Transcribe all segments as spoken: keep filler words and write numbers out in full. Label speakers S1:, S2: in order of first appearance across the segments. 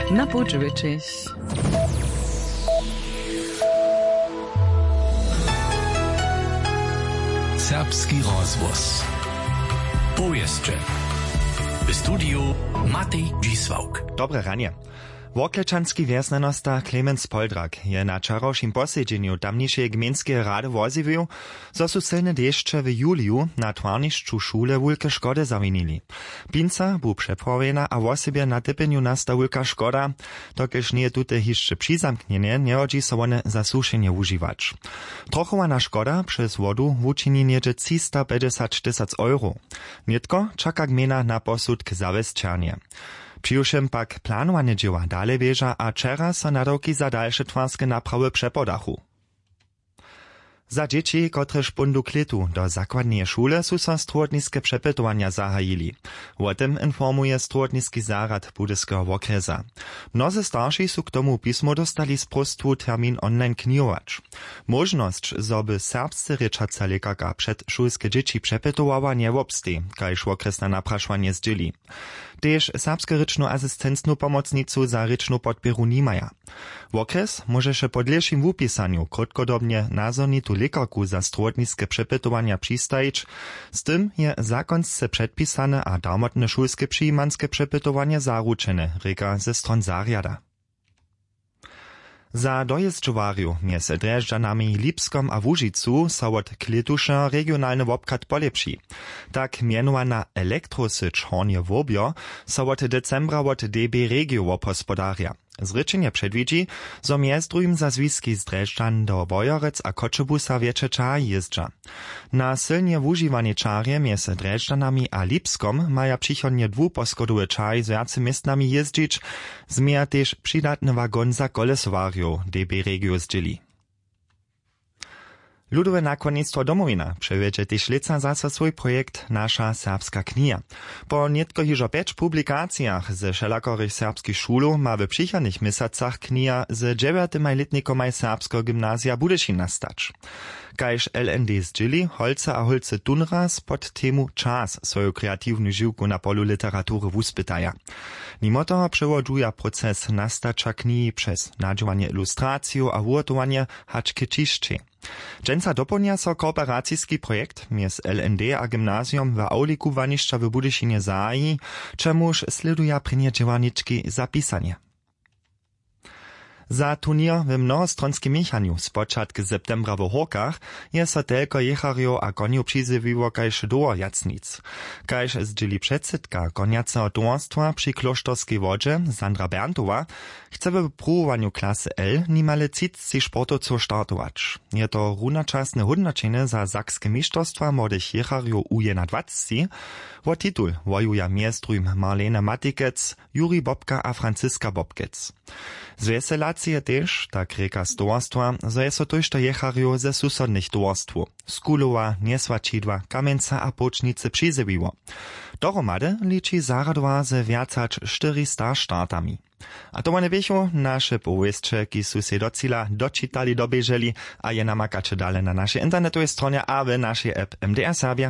S1: Na Podževičich.
S2: Serbski rozvoz. Powieszcze. W studiu Matej Dzisłauk.
S3: Dobre ranie. Woklečanski wjesnenosta Klemens Poldrak je na čarošim posedźenju tamnišej gmenskeje rady woziwił, zo su silne dešće w juliju na twarnišću šule wulke škody zawinili. Pinca bu přeprawiena a wosebje na typenju nasta wulka škoda, dokež nije tute hišće přizamknjene, nie hodzi so one za sušenje užiwać. Trochowana škoda przez wodu wučini nieže trzysta päťdesiat tysac euro. Nietko čaka gmena na posudk zawesćanie. Přijušem pak planowanie dzieła dalej wieża, a czera so nadawki za dalsze twarske naprawy przepodachu. Za dzieci, kotreż pundu klitu do zakładnej szule, su so strudniske przepytowania zahajili. O tym informuje strudniski zarad budyskiego wokresa. Mnozy starsi su k tomu pismo dostali z prostu termin online knihować. Możność, zoby serbscy ryczaca lekaka przed szulskie dzieci przepytowała nie wobstej, kajż wokresna napraszwanie zdzieli. Tež serbskie ryczną asystencną pomocnicu za ryczną podpieru nimaja. Wokres możeše po dlejšim wupisaniu krótkodobnie nazornitu lekarku za strudniske przepytowania přistajić, z tym je zakonsce przedpisane a darmotne szulskie přijimanskie przepytowanie zaručene, reka ze stron zariada. Za dojezdžowarju mjez Drežďanami, Lipskom a Łužicu so od klituša regionalny wobkat polepši. Tak mianowana elektrosyć Hornje Wobjo so od decembra od D B Regio wopospodarja. Zrečenje předvidzi, zo mjez drugim za zwiski z Drežďan do Wojorec a Kočebusa wiecze ča jezdža. Na silnie wužiwanie čarje mjez Drežďanami a Lipskom maja přichodnje dwu poskodowe čaj z wjacy miestnami jezdžić, zmija tež přidatny wagon za kolesowarjo D B Regio zdzieli. Ludowe nakładnictwo Domowina przewiedzie też leca zase swój projekt Nasza serbska kniha. Po nietko hižo pięć publikacjach ze wszelakorych serbskich szulu ma w przychodnych miesacach kniha z dziewiętymaj letnikomaj serbskiego gimnazja Budyšin nastać. Kajż L N D zdzieli, holce a holce tunraz pod temu czas swoją kreatywną żyłku na polu literatury wuspytaja. Mimo toho przewoduje proces nastacza knihi przez nadziewanie ilustracją a ugotowanie haczkie ciszcze. Dżęca dopełnia so kooperacyjski projekt między L N D a gimnazjum w auliku waniszcza w Budyšinie zaji, czemuż sleduje przyniedziewaniczki zapisanie. Za turnier w mnohostronskim miechaniu z początku septembra w Horkach je so telko jechario a koniu przyzywiło kajż dołor jacnic. Kajż zdzieli przedsydka koniacego towarstwa przy klosztorskiej wodzie Sandra Berntowa chce w próbowaniu klasy L nimale trzydzieści sportowców startować. Je to runoczasne hodnoczenie za sakskie mistrzostwa młodych jechario U dwadzieścia. O tytuł wojuje miestrum Marlene Matikec, Juri Bobka a Franciska Bobkec. Z weselacije też, tak reka z towarstwa, zo je so tojšto jechario ze susodnych towarstwu. Skulowa, Niesłačidła, Kamenca a Počnice přizebiło. Dohromady liczy zaradowa ze viacać czterysta startami. A to one wiecho nasze powieszcze, ki su se docila dočitali, dobieżeli, a je namakacze dale na naszej internetowej stronie a w naszej app M D R Serbia.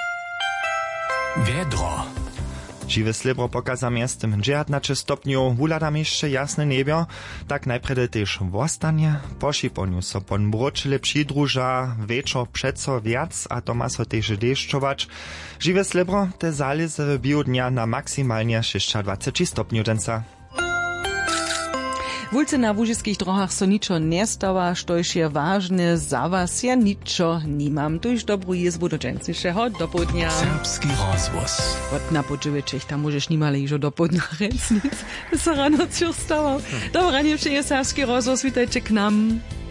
S2: Wiedro.
S3: Žiwe slibro pokaza miestem dziewiętnaście stopniów, wuladam jeszcze jasne niebio, tak najprede też wostanie, po šiponiu so pon mročile přidruža, večer přeco viac, a to ma so też deščować. Žiwe slibro te zalize w biodnia na maksymalnie dwadzieścia sześć stopniów dżęca.
S1: Wulce na łužiskich drohach so ničo nestawa, štož je važne za vas, ja ničo nimam. Tuž dobru jezbu do džencišeho dopodnia.
S2: Serbski rozvoz.
S1: Od na Podževičich, tam môžeš nimale ižo dopodnia recnic. Se rano cur stawał. Dobro ranie, je serbski rozvoz, witajcie k nam.